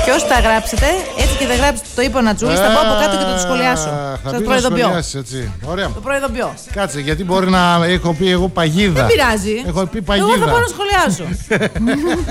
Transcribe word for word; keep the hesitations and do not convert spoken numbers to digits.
ποιος θα γράψετε. Έτσι και δεν γράψετε το είπε ο Νατσούλης, θα πω από κάτω και θα το σχολιάσω. Σας προειδοποιώ. Ωραία. Το προειδοποιώ. Κάτσε, γιατί μπορεί να έχω πει εγώ παγίδα. Δεν πειράζει. Έχω πει παγίδα. Εγώ θα πάω να σχολιάσω.